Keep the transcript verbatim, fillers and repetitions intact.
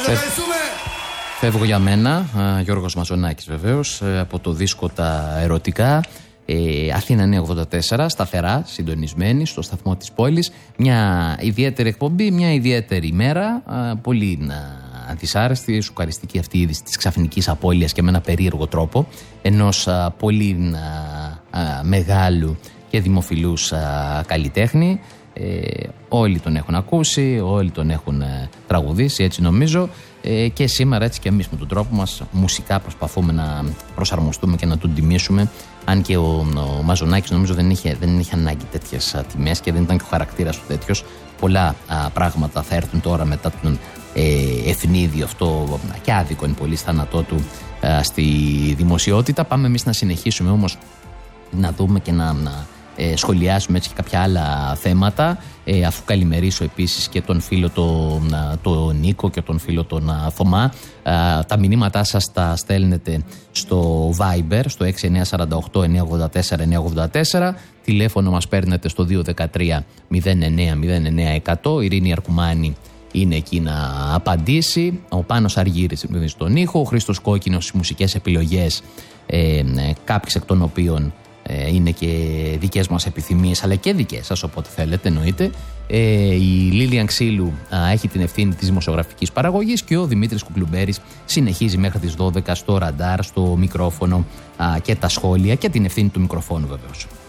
Φεύγω για μένα, Γιώργος Μαζονάκης βεβαίως, από το δίσκο Τα Ερωτικά. Ε, Αθήνα Νέα ογδόντα τέσσερα, σταθερά, συντονισμένη στο σταθμό της πόλης. Μια ιδιαίτερη εκπομπή, μια ιδιαίτερη ημέρα, α, πολύ α, δυσάρεστη, σοκαριστική αυτή η είδηση της ξαφνικής απώλειας και με ένα περίεργο τρόπο ενός α, πολύ α, α, μεγάλου και δημοφιλούς α, καλλιτέχνη. Ε, όλοι τον έχουν ακούσει, όλοι τον έχουν ε, τραγουδήσει, έτσι νομίζω, ε, και σήμερα έτσι και εμείς με τον τρόπο μας μουσικά προσπαθούμε να προσαρμοστούμε και να τον τιμήσουμε, αν και ο, ο Μαζονάκης νομίζω δεν είχε, δεν είχε ανάγκη τέτοιες τιμές και δεν ήταν και ο χαρακτήρας του τέτοιος. Πολλά α, πράγματα θα έρθουν τώρα μετά τον ε, ευνίδιο αυτό και άδικο είναι πολύ θάνατό του α, στη δημοσιότητα. Πάμε εμείς να συνεχίσουμε όμως να δούμε και να... να Ε, σχολιάσουμε έτσι και κάποια άλλα θέματα, ε, αφού καλημερίσω επίσης και τον φίλο τον το Νίκο και τον φίλο τον Θωμά. Ε, τα μηνύματά σας τα στέλνετε στο Viber στο έξι εννιά τέσσερα οκτώ εννιά ογδόντα τέσσερα εννιά ογδόντα τέσσερα, τηλέφωνο μας παίρνετε στο δύο ένα τρία μηδέν εννιά μηδέν εννιά εκατό. Η Ειρήνη Αρκουμάνη είναι εκεί να απαντήσει, ο Πάνος Αργύρης στον ήχο, ο Χρήστος Κόκκινος στις μουσικές επιλογές, ε, ε, κάποιες εκ των οποίων είναι και δικές μας επιθυμίες αλλά και δικές σας, οπότε θέλετε εννοείται. ε, η Λίλιαν Ξύλου α, έχει την ευθύνη της δημοσιογραφικής παραγωγής και ο Δημήτρης Κουκλουμπέρης συνεχίζει μέχρι τις δώδεκα στο ραντάρ, στο μικρόφωνο α, και τα σχόλια και την ευθύνη του μικροφώνου βεβαίως.